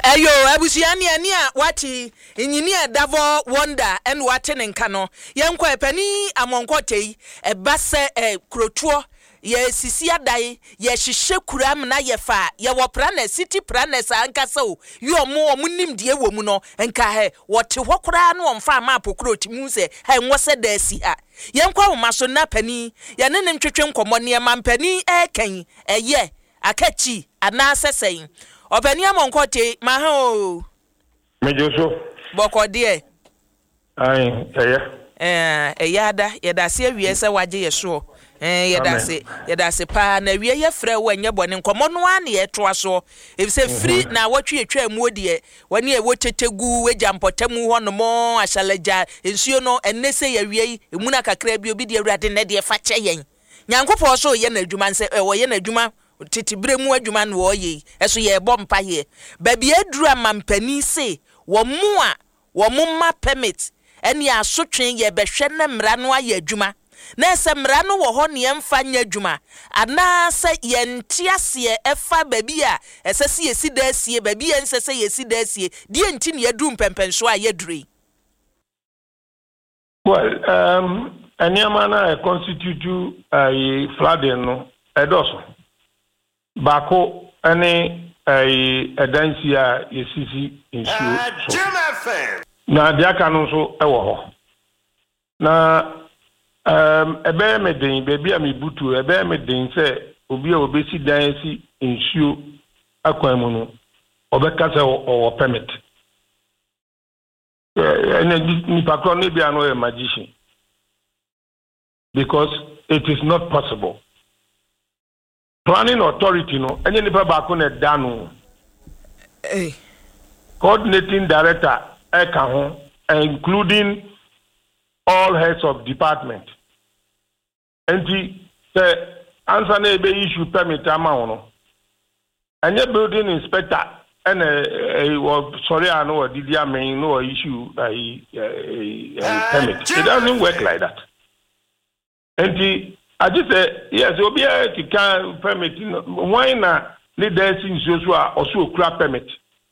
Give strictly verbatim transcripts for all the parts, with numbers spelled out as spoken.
Ayo abusiani ani a wati engineer Davo Wonder and watene nka no yenko epani amonkotei ebase e krotuo ye sisi adai ye hihye kuram na ye fa ye wo prana city pranes ankasa o yo mo omunim de ewo mu no nka he wote hokora no omfa map kroti mu se he nwose da si ha yenko awomaso na pani ye ne ntwetwe nkomo ne mampani e kan eye akachi anasesen Openi amonkote maha o Mejoso boko de ai eye eh eyada yedase awie se waje yeso eh yedase yedase pa na wie ye frɛ wo anya bɔne nkomo no ane ye to aso e se free na watwe etwa mu odie wani e wotetegu weja mpotamu ho no mo ahyalaja ensuo no enese ye wie emuna kakra bi obi de awurade ne de fa kye yen nyankopɔ so ye na adwuma nse wo ye na adwuma titibre mu adwuma no wo ye eso ye bɔ mpa ye ba bi adura mampani se wo mu a wo mu ma permit eni asotwe ye behwe na mra no aye adwuma na ese mra no wo ho ne emfa nya adwuma ana se ye ntiase efa ba bi a ese se yesi da asie ba bi ense se yesi da asie die nti ne yadu mpempenso a ye dure. Well um anyama na constitute a flooding no edoso Bako ane ai adansi a yesisi insu na diaka no so ewo ho na um ebe meden bebi a mebutu ebe meden se obi a obesi dan si insu akwan mu no obeka se o permit ene ni pakro ne bia no e magician because it is not possible. Planning authority no enye nipa ba ko na da no eh coordinating director e ka ho including all heads of department enti the answer na be issue permit ama no enye building inspector and eh wo sorry I know did amen no issue a permit. It doesn't work like that. Enti I just say yes, obi a kika permit why na leaders in so a also kura permit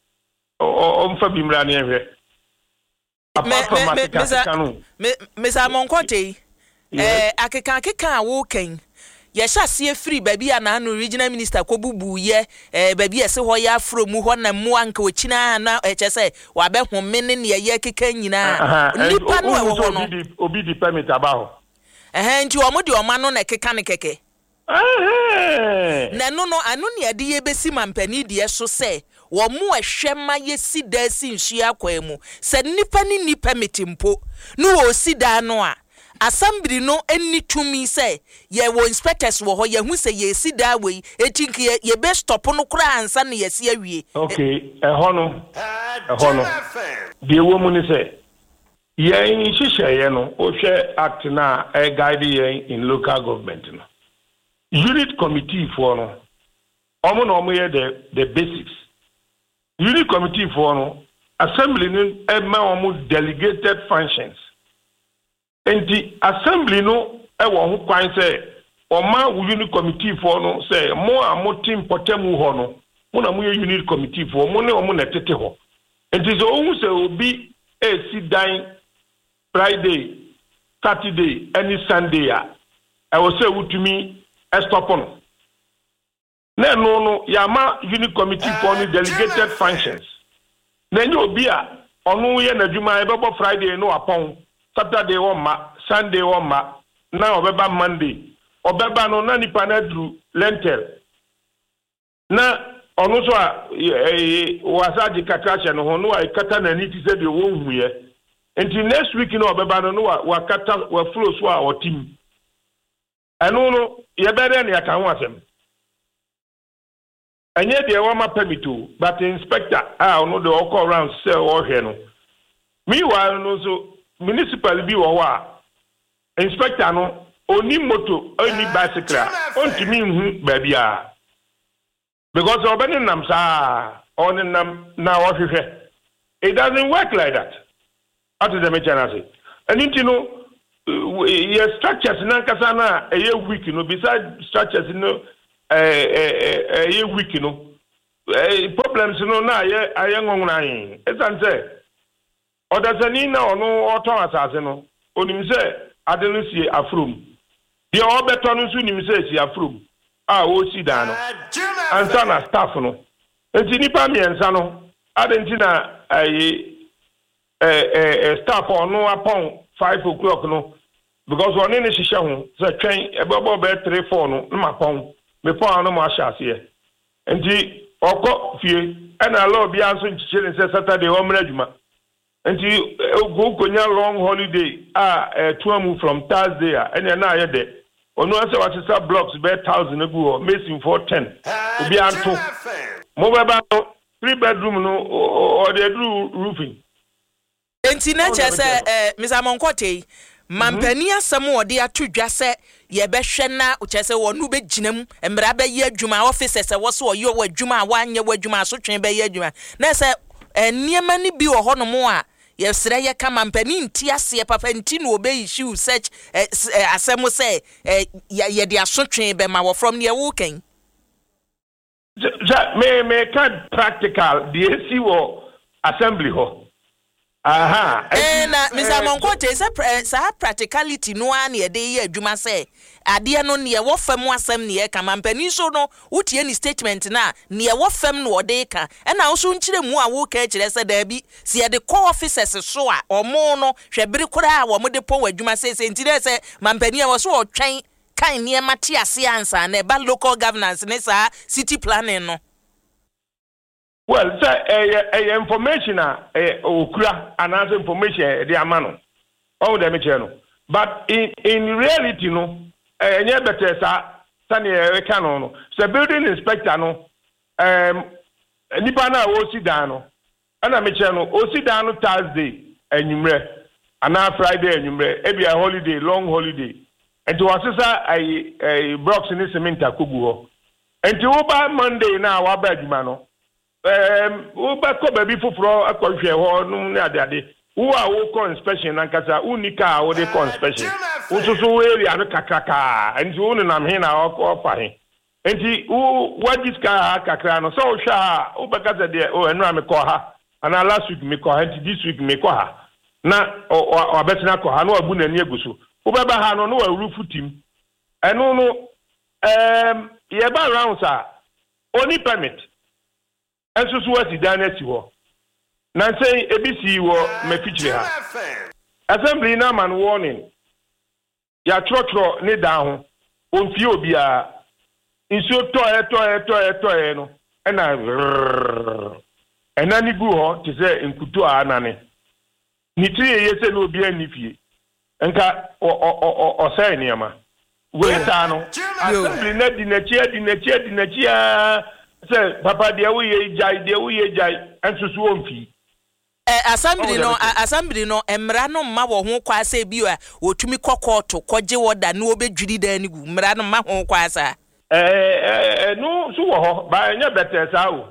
o mfa bimra na ehwe apart from akika me me sa monkote eh akika akika wo ken ye hyase free baby ana no regional minister kobubu ye eh baby ese ho ya afro mu ho na mu anka okina na eche se wa be home ne ne ye kika nyina nipa no e ho no obi di permit abaho eh nti omo de oma no na keka ne keke eh na no no anu ne ade ye besi mampani de so se wo mu ehwema ye sida si nhua kwemu se nipa ni nipa metimpo no wo sida no a assembly no eni tumi se ye wo inspectors wo ho ye hu se ye sida we etinki ye be stop no kura ansa ne ye se awie. Okay eh hono eh hono de wo mu ni se ye in shisha ye no o hwe act na e guide ye in local government no unit committee for no omo no omo ye the the basics unit committee for no assembly no e ma omo delegated functions enti assembly no e wo ho kwan say o ma unit committee for no say mo a mo team potamu ho no mo na mo ye unit committee for mo ne o mo na tete ho enti so o say obi e si dan Friday Saturday any Sunday a I will say utumi stop on na no no ya ma unit committee for no delegated functions na nyi obi a onu ye na dwuma e bebo Friday no apon Saturday wo ma Sunday wo ma na obeba Monday obeba no na nipa na dru lentil na onu so a wasaji katrache no ho no wa kata na ni ti se de wo hu ye until next week no obeba no wa kata wa flow so a o team eno no ye bere na ya kan ho asem anye de wa ma permit o but inspector ah no de all around say o hwe no meanwhile no so municipal bi wo wa inspector no oni moto oni bicycle onti mi hu ba bia because obeni nam sa on nam na wo hwe it doesn't work like that atu de me chana say and you know your structures na kasa na eye weak no beside structures no eh eh eh weak no eh problems no na ye aye ngonran esan say odasani na ono oton asase no onim say ade no sie afrom de obeto no so nim say sie afrom a wo si da no ansa na staff no enti nipa miensa no ade nti na aye eh eh staff ono upon five o'clock no because one in shisha ho so twen ebobo be three four no na mapon me pon no ma hya ase enti oko fie ana law bia so nchire say Saturday o mra adwuma enti go konya long holiday ah two move from Thursday and na aye de onu ase what is blocks be one thousand agu o mason for ten obi anto mo be ba three bedroom no or the roofing enti na che say eh Mister Monkote mampani asem wo de atodwa se ye behwe na o che se wonu be ginam emra be ye adwuma offices se wo so yo adwuma a wanye wadwuma so twen be ye adwuma na se eniema ni bi wo hono mo a ye sere ye ka mampani nti ase papa nti no obe issue search asem se ye de asotwen be ma wo from ne wo ken me me can practical the A C wo assembly ho. Aha. Eh na Mister Monkote say practicality no an ye dey adwuma say ade no ne wo fam asem ne ye ka mampani so no wotie ni statement na ne wo fam no ode ka e na wo so nkire mu a wo ka kire say da bi si ye de call officers so a omo no hwebere kura a wo mo de pon adwuma say say ntire say mampani a wo so otwen kan ne mate ase ansa na ba local governance ne sa city planning no. Well, sir, a, a information a okura and information the amano. All the channel. But in in reality no, eh nye better sa sani e kanu no. So building inspector no um nipa na wo si dan no. Ana me channel o si dan no Thursday enyumre ana Friday enyumre e be a holiday long holiday. And to assesa ai ai blocks ni cement akogu ho. And to ba Monday na wa ba adwuma no. Um, we back up baby for a country or no ade. Who are wo inspection and kasa unika or the inspection. Also so area and kakaka and so on am here now offer him. And he who what this car kakra no so sha o bakaza de o enu am ko ha and last week me ko ha and this week me ko ha na o abetina ko ha no abu na ni aguso. Wo baba ha no no wa roof team. Eno no um ye ba round sir only permit. And so was the dynasty war. Now say A B C war me feature her. Assembly na man warning. Ya trotro ne down on fio bia. Inso toy toy toy toy no. And I and ani gu ho te say nkutu anane. Ni three ye say no bia ni fie. Enka o o o say niama. We ta no. Assembly na di na chia di na chia di na chia. Say papa dia we ye jai dia we ye jai enso so onfi eh assembly no assembly no emra no ma wo ho kwa asa bi a otumi kokoto koje woda na obedwiri da ni gu emra no ma ho kwa asa eh eh no so wo ho ba nya better sa o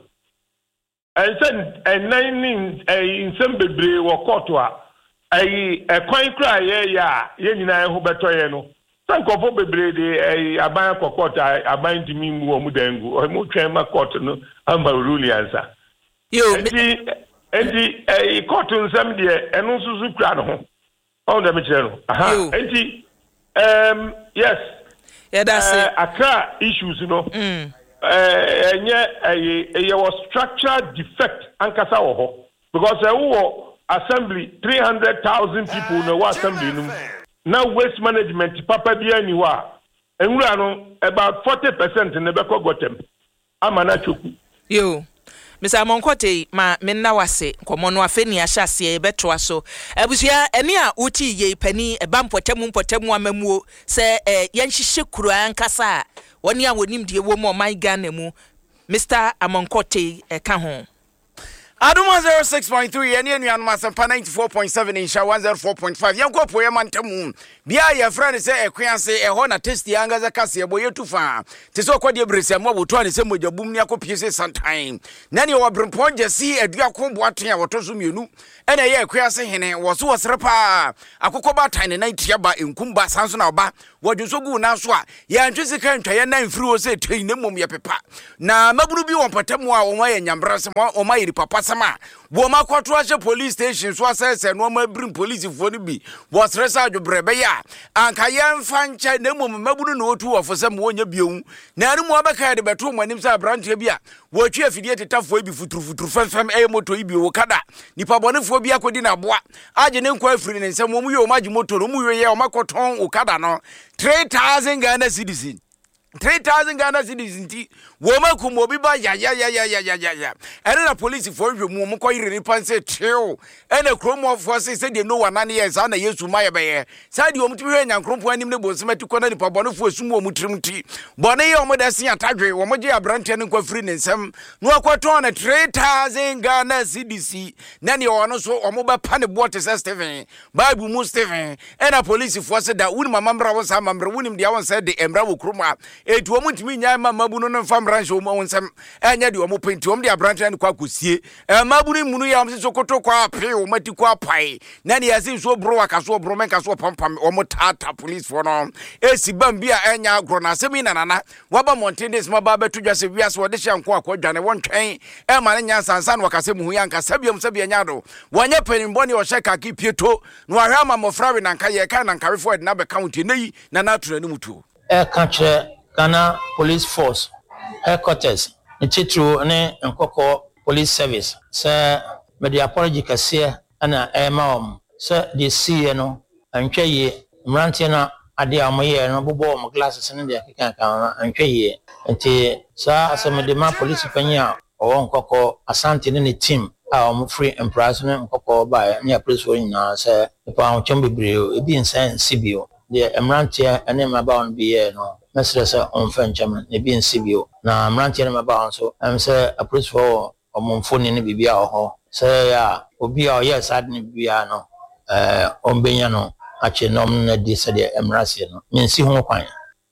ensen enan ni insem bebre wo koto a ayi ekwan kra ye ya ye nyina ho beto ye no Sankofo bebre de aban kokota aban timi mu omu dangu o mu twen ma court no amba rule answer yo enti enti e court nsam de eno susu kra no ho on dem kire no aha enti um yes yeah that's it akra issues no mm eh enye e was structural defect ankasa wo ho because e wo assembly three hundred thousand people no wa assembly no now waste management papa bia ni wa enwura no about forty percent ne be kogotem amana choku yo Mister Monkote ma menna wase komo no afeni ahyase e beto aso abusua ene a uti ye pani e ba mpotemu mpotemu amamuo se yanhihye kuru ankasa woni a wonim de wo mo my Ghana mu Mister Monkote e ka ho Aduma zero six point three ene enu anu asempa ninety-four point seven insha one oh four point five yanko po yemantamu bia ye friend say ekwanse e ho na test yanga za kase ye boye tufa te so kwade brese mo boto ane se mojabum ni akopie se sometime na ne wo brempo jesi adua ko boaten a woto so mienu ene ye ekwanse hene wo so wosrepa akokọ ba tan ne na tiaba enkumba sanso na oba wodwo so gu na so a ya ntwe sika ntwaye na mfiri wo se twen ne mom ye pepa na mabunu bi won patamu a wo ma ye nyambrase wo ma ye papa sama wo ma kwato ahye police station so asese no ma brim police fo no bi wo stressa adwobrebe ya anka ye mfa nche ne mom mabunu no otu wo fo mo nya biom na anu mo abaka de beto mo anim sa branche bi a wo twa afidie tetafo bi futuru futuru femfem e moto ibi wo kada nipa bonefo bi akodi na boa age ne nkwa afiri ne nsem mo ye o maji moto no mu ye ye o makoton wo kada no three thousand Ghana cedis three thousand Ghana cedis nti wo makum obi ba ya ya ya ya ya ya ya ene na police for hwemu mo koyire ni panse treo ene kromo for say say de no wana ne yes na Yesu maye be ye say de omtu hwe nyankrompo anim ne bosmati kona ni pabonefo asum omu trimti bone ye omo da sin atadwe wo mo je abrante ne kwa free ne nsem no akwato na three thousand Ghana cedis na ne ono so omo ba pa ne bote say Stephen Bible mu Stephen ene police for say da wuni mamambra wo sa mambre wuni de awon say de emra wo kroma etu omu ntimi nya mamabu no no fam rancho mo wonsam enya de omo penti om de abrante ne kwa kosie e maburu munu ya omse sokoto kwa ape o mati kwa pai na ne yasi so bro akaso bro men kaso pampam omo tata police for no esi bambia enya agro na semi na nana waba mountains maba betu dwase wiase wode hye anko akwadwane wontwen e ma ne nya sansan wakase mu ya nka sabiam sabia nyado wonye penimbo ne o sheka ki pieto no ahwa ma mofrawe na nka ye ka na nka refo na be county nei na na tuna ni mutu e ka Ghana Police Force headquarters Nchitru ne Nkoko Police Service se medi apology kase ana ema om se de see no antwe ye mrantie na ade amoye no bobo om glasses ne de akeka kan antwe ye nti sa asemede ma police panya o Nkoko Asante ne ne team a om free empress ne Nkoko ba ne police wo nyina se pa on chombebre ebi nsan sibio de mrantie ene ma ba on biye no Mesresa on fenchama ne bi nsibio na mrantie na ba so am say a police for omonfoni ne bibia ho say ya obi a yes ad ne bibia no eh on benya no ache nom na di se de emrase no nsi ho kwan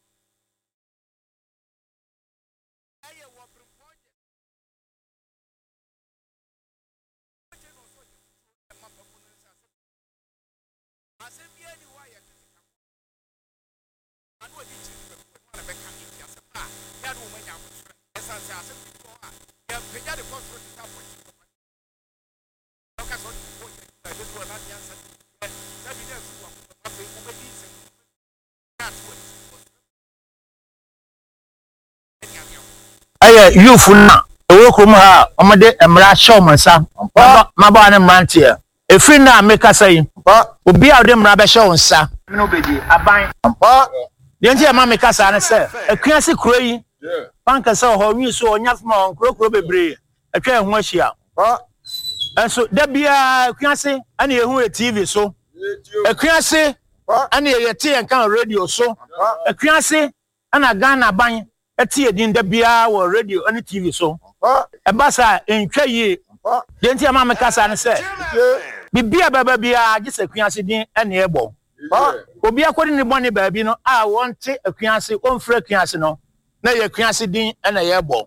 Aye youth na ewo krom ha omode emra show mansa maba na mrantie efri na meka sai obi a ode mra be show nsa no beji aban pa de nti e ma meka sa na se akuase kro yi banka se ho wi so onya fma onkro kro bebre atwa ehu ahia pa enso da bia akuase ana ehu e T V so akuase ana ye tie enkan radio so akuase ana Ghana ban eti edin da bia wo radio and T V so e basa entwa yi de nti ama meka sa ne se bibia baba bia agise akuase din ene ebo obi akodi ne bone baabi no a wonte akuase onfra akuase no na ye akuase din ene ye ebo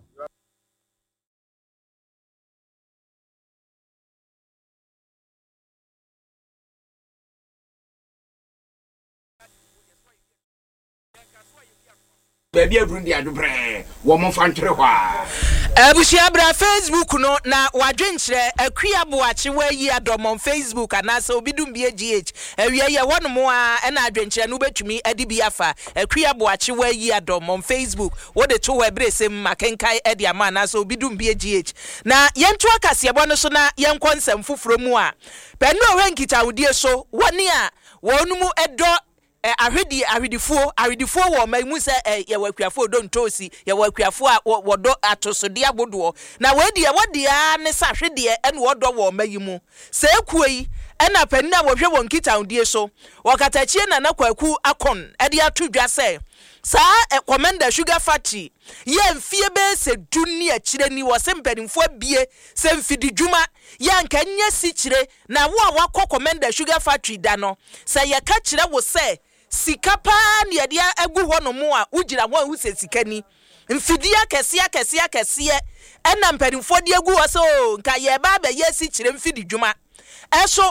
baby Burundi adubre wo mo fantre hwa Abushia bra Facebook no na wadwenkyere akua boache wa yi adomon Facebook anasa obidum bia G H awie ye wono mo a na adwenkyere no betumi adi bia fa akua boache wa yi adomon Facebook wo de to wa bresem makenkai edi ama anasa obidum bia G H na yentu akase ebo no so na yenkonsem foforo mu a penu owenkita wodie so woni a wonu mu edo ahwedi ahwedifuo ahwedifuo wo mamu se ye wakuafo do ntosi ye wakuafo a wodo atosode abodo na wedi ye wodi a ne sa hwede ene wodo wo mayimu se ekuyi ena panina wo hwe won kita ndie so wakatachie na na kwaku akon ede atodwa se sa commander sugar factory ye mfie be se duni akire ni wo se mpanimfo bie se mfidi dwuma ya nkanya si kire na wo a wakọ commander sugar factory da no se ye ka kire wo se sikapa ne yede agu ho no mo a ugira ho hu se sikani mfidia kese kese kese ena mpanimfo de agu ho so nka ye ba ba ye si kire mfidi dwuma eso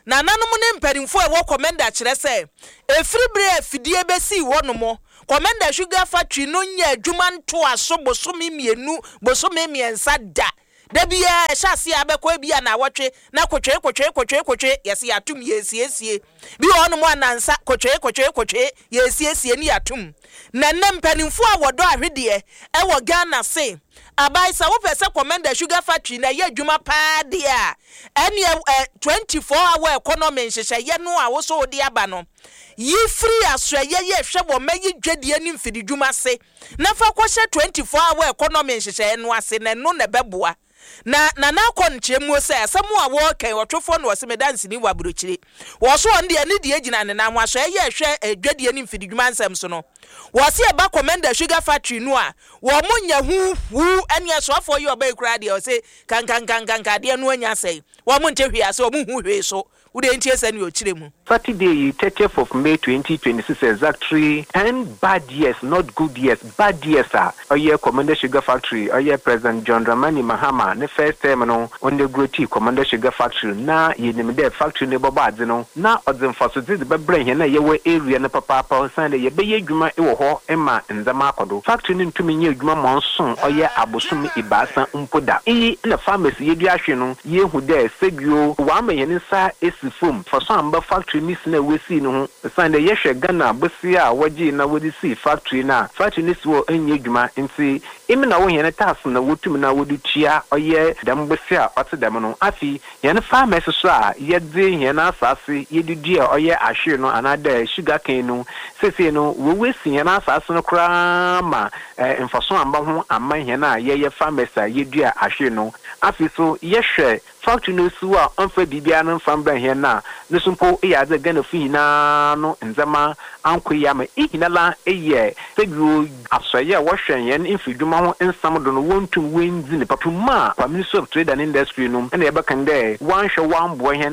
na nanom ne mpanimfo e wo commander kire se efiri bre afidie besi wonomo commander sugar factory no nya adwuma nto aso bosomi mienu bosomi miensa da da bia ehase abekọ bia na awotwe na kotwe kotwe kotwe kotwe yesi yatum yesiesie bi wonomo anansa kotwe kotwe kotwe yesiesie ni yatum na na mpanimfo a wodo ahwede e wo Ghana se abai sa wo pese commander sugar factory na ye adwuma pa dia ene twenty-four hour economy nhyehyɛ ye no a wo so odi aba no yi free asra ye ye hwɛ bo mayi dwadie ni mfidi dwuma se na fa kɔhyɛ twenty-four hour economy nhyehyɛ no ase na no na bɛboa na na na akɔnkyɛ mu sɛ asɛm a wo kan wɔtwofo no wɔse me dance ni waburokyire wo so on de ne de agina ne na ho aso ye hwɛ dwadie ni mfidi dwuma nsɛm so no wɔse e ba commander sugar factory no a wo munya hu hu ane asofo yi oba ekura de wɔse kan kan kan kan kan de no anya sɛ wo mu ntehwe ase wo mu hu hwe so wo de ntie sɛ ne okire mu Saturday thirtieth of May twenty twenty-six exactly ten bad years, not good years, bad years are oye Commander Sugar Factory oye President John Dramani Mahama the first time no on the growth Commander Sugar Factory na ye nim the factory ne bobadze no na odzem facility be bring here na ye we area na papa papa san ye be ye dwuma e wo ho e ma nzama akodo factory ne ntumi nye dwuma monson oye abosom ibasa mpoda e na pharmacy ye du ahwe no ye hu de seguo wa ma ye nsa esifom for some factory ni sina we see no sande ye hwe Ghana bosi a waji na wodi see factory na factory ni so enye dwuma nti imi na wo hene task na wotum na wodi tua oye dam bosi a ote dam no afi ye ne pharmacy so a ye de ye na asase ye didi a oye ahwe no anada sugar cane no sese no we we see ye na asase no kra ma enfaso amba ho amma he na ye ye pharmacy ye dua ahwe no afi so ye hwe factory no so a onfa bibia no fambra he na ne sumpo e ya ze Ghana fi na no nzama ankoya ma ihinala eye seguo asoye wo hwen ye infidwuma ho nsam do no wontum wenzi ne papuma pa Ministry of Trade and Industry no na ye bekan de wan hwe wan bo hen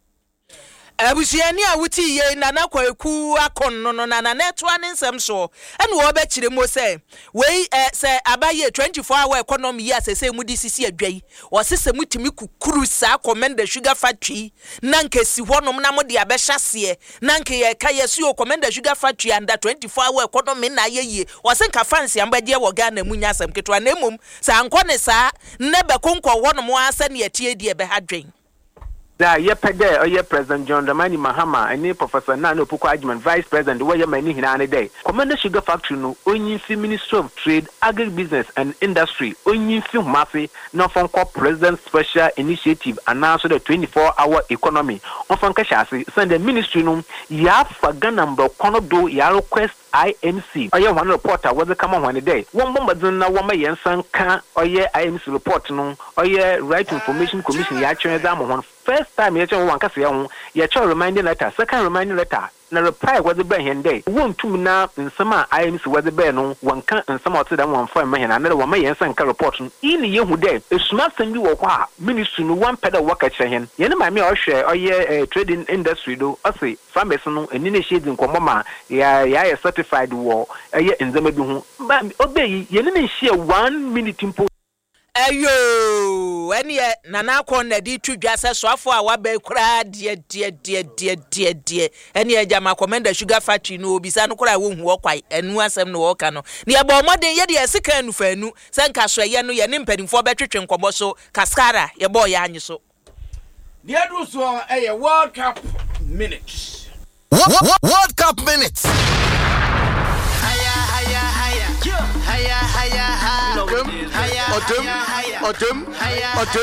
abusiani a wuti ye na na kwaku akon no no na na netwa ne nsem so ene wo be kire mo se we se abaye twenty-four hour economy ya se se mudi sisi adwai wo se se mutimi kukuru sa Commander Sugar Factory na nkesi honom na mode abehase na nke ye ka yesu o Commander Sugar Factory under twenty-four hour economy na yeye wo se nka fancy ambaje wo Ghana munya asem ketwa na emom sa nkone sa ne be konko honom asa ne atie die be hadwen da ye pede oye President John Dramani Mahama and Professor Nana Opoku Agyeman Vice President where many hina ne day Commander Sugar Factory no onyin fi Ministry of Trade, Agribusiness and Industry onyin fi mafi no fon ko President Special Initiative announce the twenty-four hour economy on fon ka shase send the ministry no ya fa Ghana mbo kono do ya request I M C oye one reporter was come on one day one bombardin na one may yensan kan oye I M C report no oye Right Information Commission ya chere da mo first time ya chere one kase ya ho ya chere reminding letter second reminding letter na reply was the ben hende won tum na nsama I M C was the ben no one kan nsama ote da one fa ma hena na one may yensan kan report no in ye hu dey esuma san bi wo kwa ministry no one pedal work a chere hen ye na ma me o hwe oye trading industry do o say farmers no eni na shade nkomo ma ya ya certified war eye nzema bi hu obey ye ne share one minute impo ayo eni na na akon na di tudwa se soafo a waba kura de de de de de de eni ejama Commander Sugar Factory no obisa no kura wo hu okwai enu asem no woka no ne eba omoden ye de esika anu fa anu se nka so ye no ye ne mpadimfo betwetwe nkobo so kaskara ye boy ya anyi so the adu so eh World Cup minutes World Cup minutes. Haya haya haya. Haya haya haya. Odum, odum, odum, odum.